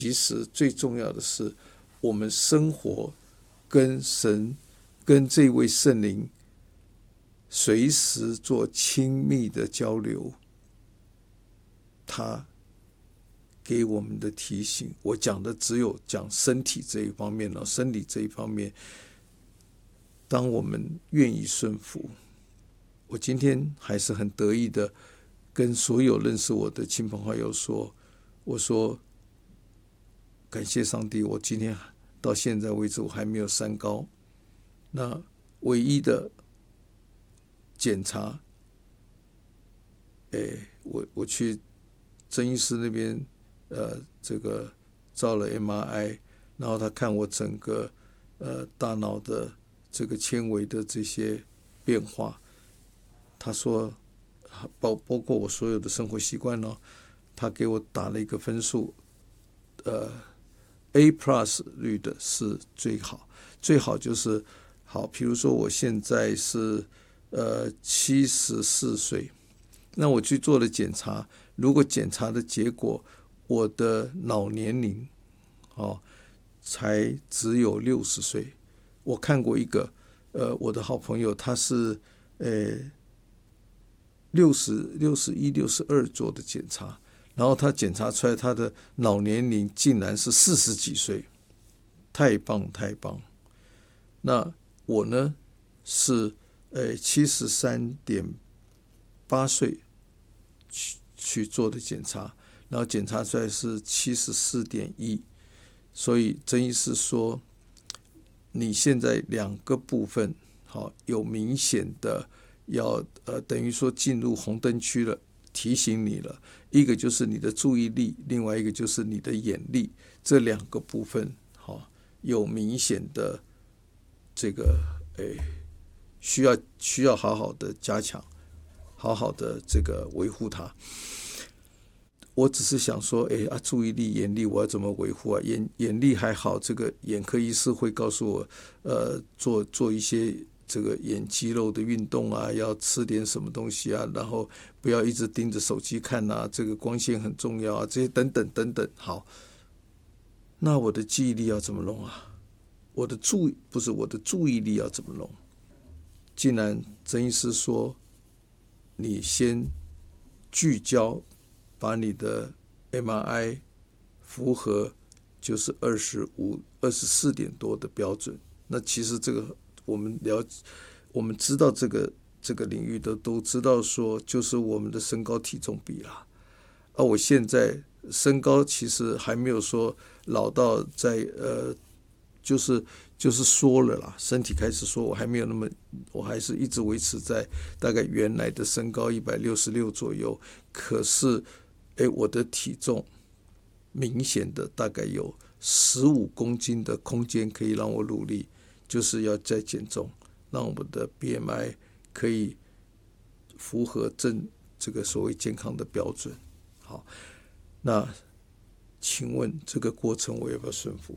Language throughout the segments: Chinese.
其实最重要的是，我们生活跟神、跟这位圣灵随时做亲密的交流。他给我们的提醒，我讲的只有讲身体这一方面了，生理这一方面，当我们愿意顺服，我今天还是很得意的跟所有认识我的亲朋好友说，我说感谢上帝，我今天到现在为止我还没有三高。那唯一的检查，我去曾医师那边，这个照了 MRI， 然后他看我整个大脑的这个纤维的这些变化，他说包括我所有的生活习惯呢，他给我打了一个分数，A+ 率的是最好，最好就是好，比如说我现在是74岁，那我去做了检查，如果检查的结果我的脑年龄才只有60岁，我看过一个我的好朋友，他是60、61、62做的检查，然后他检查出来他的脑年龄竟然是40几岁，太棒太棒。那我呢是73.8岁去做的检查，然后检查出来是74.1，所以曾医师说你现在两个部分有明显的要等于说进入红灯区了，提醒你了，一个就是你的注意力，另外一个就是你的眼力，这两个部分有明显的这个需要好好的加强，好好的这个维护它。我只是想说注意力、眼力我要怎么维护啊？眼力还好，这个眼科医师会告诉我做一些这个眼肌肉的运动啊，要吃点什么东西啊，然后不要一直盯着手机看啊，这个光线很重要啊，这些等等等等。好，那我的记忆力要怎么弄啊？我的注意力要怎么弄？竟然曾医师说，你先聚焦，把你的 MRI 符合就是24点多的标准。那其实这个我们知道这个领域的都知道说，就是我们的身高体重比啦。我现在身高其实还没有说老到在就是说了啦，身体开始说我还没有那么，我还是一直维持在大概原来的身高166左右，可是我的体重明显的大概有15公斤的空间可以让我努力，就是要再减重，让我的 BMI 可以符合这个所谓健康的标准。好，那请问这个过程我要不要顺服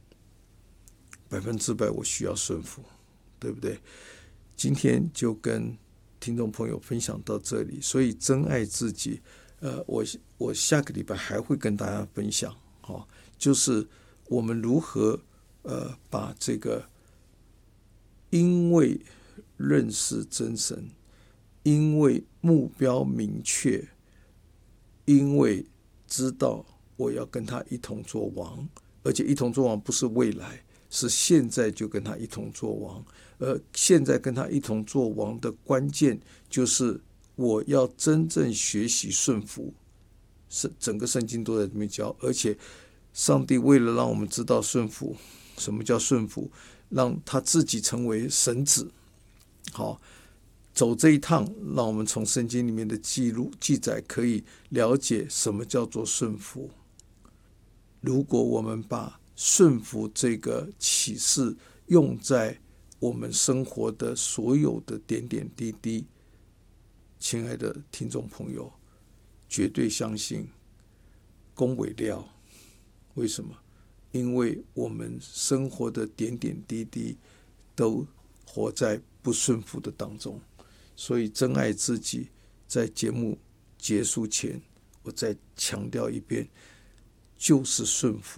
？100%我需要顺服，对不对？今天就跟听众朋友分享到这里，所以真爱自己，我下个礼拜还会跟大家分享，就是我们如何把这个因为认识真神，因为目标明确，因为知道我要跟他一同做王，而且一同做王不是未来，是现在就跟他一同做王。现在跟他一同做王的关键就是我要真正学习顺服，整个圣经都在这边教，而且上帝为了让我们知道顺服，什么叫顺服，让他自己成为神子。好，走这一趟，让我们从圣经里面的记载可以了解什么叫做顺服。如果我们把顺服这个启示用在我们生活的所有的点点滴滴，亲爱的听众朋友，绝对相信公伟料。为什么？因为我们生活的点点滴滴都活在不顺服的当中，所以真爱自己。在节目结束前，我再强调一遍，就是顺服。